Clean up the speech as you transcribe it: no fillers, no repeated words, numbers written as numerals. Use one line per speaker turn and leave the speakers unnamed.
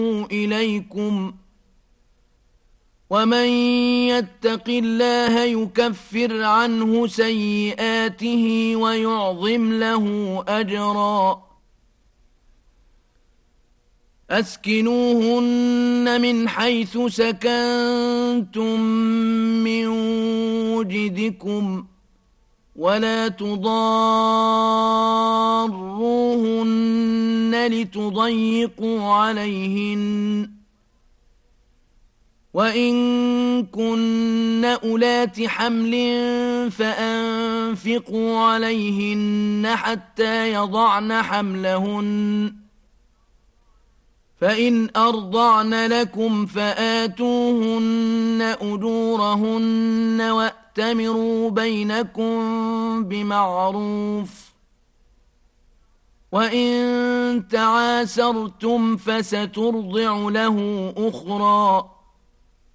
إليكم ومن يتق الله يكفر عنه سيئاته ويعظم له أجرا أسكنوهن من حيث سكنتم من وجدكم ولا تضاروهن لتضيقوا عليهن وإن كن أولات حمل فأنفقوا عليهن حتى يضعن حملهن فإن أرضعن لكم فآتوهن أجورهن وأتمروا بينكم بمعروف وإن تعاسرتم فسترضع له أخرى